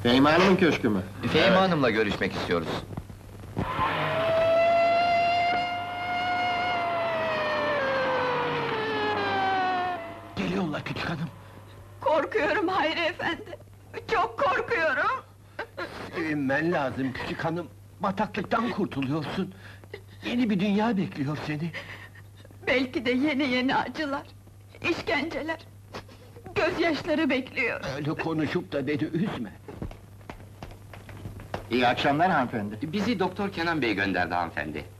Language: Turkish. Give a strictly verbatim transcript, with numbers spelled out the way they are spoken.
Fehmi Hanım'ın köşkü mü? Fehmi Hanım'la görüşmek istiyoruz. Geliyorlar küçük hanım. Korkuyorum Hayri efendi. Çok korkuyorum. Sevinmen lazım küçük hanım. Bataklıktan kurtuluyorsun. Yeni bir dünya bekliyor seni. Belki de yeni yeni acılar, işkenceler, gözyaşları bekliyor. Öyle konuşup da beni üzme. İyi akşamlar hanımefendi. Bizi Doktor Kenan Bey gönderdi hanımefendi.